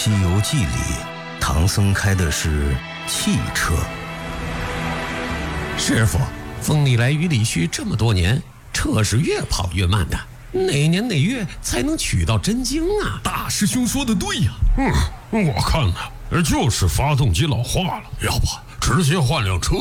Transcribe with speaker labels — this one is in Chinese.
Speaker 1: 西游记》里，唐僧开的是汽车。
Speaker 2: 师傅，风里来雨里去这么多年，车是越跑越慢的，哪年哪月才能取到真经啊？
Speaker 3: 大师兄说的对呀。
Speaker 4: 我看呢，就是发动机老化了，要不直接换辆车